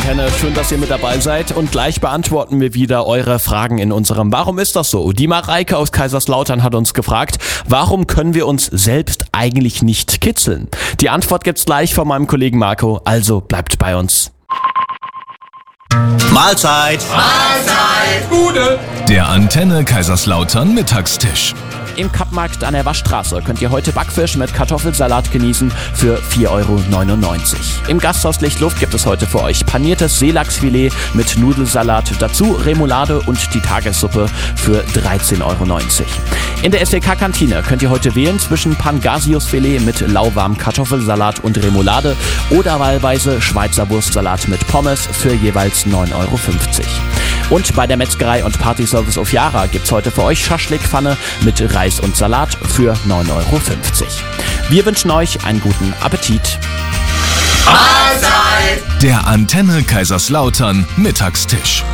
Antenne. Schön, dass ihr mit dabei seid. Und gleich beantworten wir wieder eure Fragen in unserem Warum ist das so? Die Mareike aus Kaiserslautern hat uns gefragt, warum können wir uns selbst eigentlich nicht kitzeln? Die Antwort gibt's gleich von meinem Kollegen Marco, also bleibt bei uns. Mahlzeit! Mahlzeit! Gute! Der Antenne Kaiserslautern Mittagstisch. Im Kappmarkt an der Waschstraße könnt ihr heute Backfisch mit Kartoffelsalat genießen für 4,99 €. Im Gasthaus Lichtluft gibt es heute für euch paniertes Seelachsfilet mit Nudelsalat, dazu Remoulade und die Tagessuppe für 13,90 €. In der SDK-Kantine könnt ihr heute wählen zwischen Pangasiusfilet mit lauwarmem Kartoffelsalat und Remoulade oder wahlweise Schweizer Wurstsalat mit Pommes für jeweils 9,50 €. Und bei der Metzgerei und Partyservice auf Yara gibt's heute für euch Schaschlikpfanne mit Reis und Salat für 9,50 €. Wir wünschen euch einen guten Appetit. Mahlzeit! Der Antenne Kaiserslautern Mittagstisch.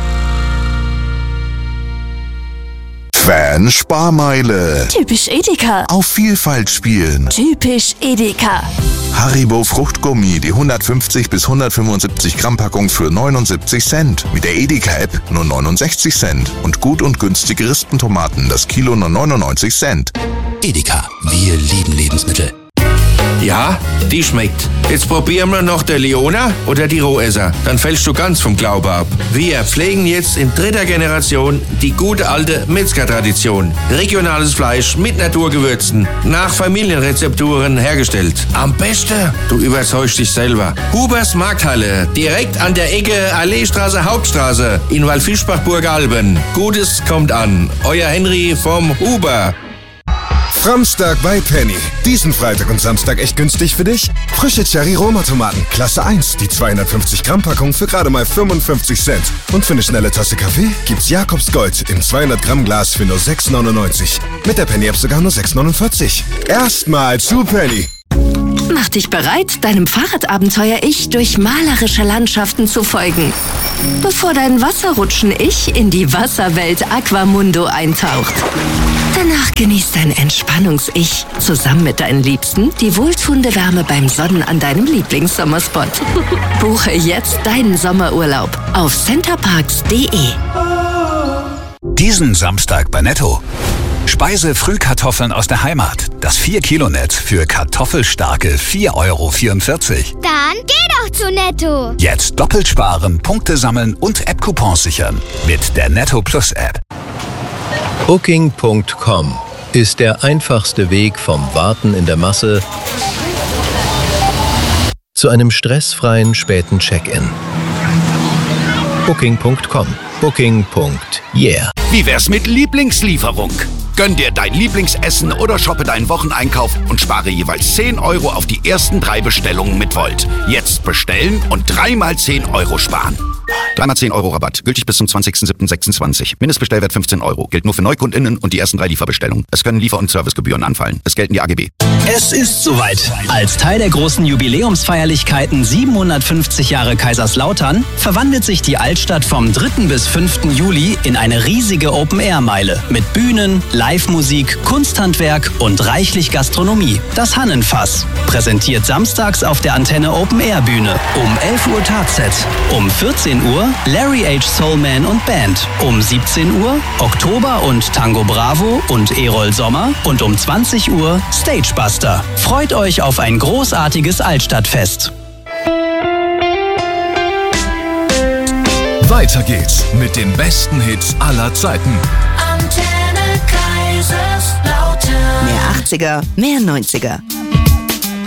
Fan-Sparmeile. Typisch Edeka. Auf Vielfalt spielen. Typisch Edeka. Haribo Fruchtgummi, die 150 bis 175 Gramm Packung für 79 Cent. Mit der Edeka-App nur 69 Cent. Und gut und günstige Rispentomaten, das Kilo nur 99 Cent. Edeka, wir lieben Lebensmittel. Ja, die schmeckt. Jetzt probieren wir noch der Leona oder die Rohesser. Dann fällst du ganz vom Glauben ab. Wir pflegen jetzt in 3. Generation die gute alte Metzger-Tradition. Regionales Fleisch mit Naturgewürzen, nach Familienrezepturen hergestellt. Am besten, du überzeugst dich selber. Hubers Markthalle, direkt an der Ecke Alleestraße, Hauptstraße in Waldfischbach-Burgalben. Gutes kommt an. Euer Henry vom Huber. Framstag bei Penny. Diesen Freitag und Samstag echt günstig für dich? Frische Cherry-Roma-Tomaten, Klasse 1, die 250 Gramm Packung für gerade mal 55 Cent. Und für eine schnelle Tasse Kaffee gibt's Jakobs Gold im 200 Gramm Glas für nur 6,99. Mit der Penny-App sogar nur 6,49. Erstmal zu Penny. Mach dich bereit, deinem Fahrradabenteuer-Ich durch malerische Landschaften zu folgen. Bevor dein Wasserrutschen-Ich in die Wasserwelt Aquamundo eintaucht. Danach genießt dein Entspannungs-Ich zusammen mit deinen Liebsten die wohltuende Wärme beim Sonnen an deinem Lieblingssommerspot. Buche jetzt deinen Sommerurlaub auf centerparks.de. Diesen Samstag bei Netto. Speise-Frühkartoffeln aus der Heimat. Das 4-Kilo-Netz für kartoffelstarke 4,44 €. Dann geh doch zu Netto. Jetzt doppelt sparen, Punkte sammeln und App-Coupons sichern. Mit der Netto Plus App. Booking.com ist der einfachste Weg vom Warten in der Masse zu einem stressfreien späten Check-in. Booking.com. Booking.yeah. Wie wär's mit Lieblingslieferung? Gönn dir dein Lieblingsessen oder shoppe deinen Wocheneinkauf und spare jeweils 10 € auf die ersten 3 Bestellungen mit Volt. Jetzt bestellen und 3 mal 10 € sparen. 3 mal 10 € Rabatt. Gültig bis zum 20.07.26. Mindestbestellwert 15 €. Gilt nur für NeukundInnen und die ersten 3 Lieferbestellungen. Es können Liefer- und Servicegebühren anfallen. Es gelten die AGB. Es ist soweit. Als Teil der großen Jubiläumsfeierlichkeiten 750 Jahre Kaiserslautern verwandelt sich die Altstadt vom 3. bis 5. Juli in eine riesige Open-Air-Meile mit Bühnen, Live-Musik, Kunsthandwerk und reichlich Gastronomie. Das Hannenfass präsentiert samstags auf der Antenne Open-Air-Bühne. Um 11 Uhr Tatset. Um 14 Uhr Larry H. Soulman und Band. Um 17 Uhr Oktober und Tango Bravo und Erol Sommer. Und um 20 Uhr Stagebuster. Freut euch auf ein großartiges Altstadtfest. Weiter geht's mit den besten Hits aller Zeiten. Antenne Kaiserslautern. Mehr 80er, mehr 90er.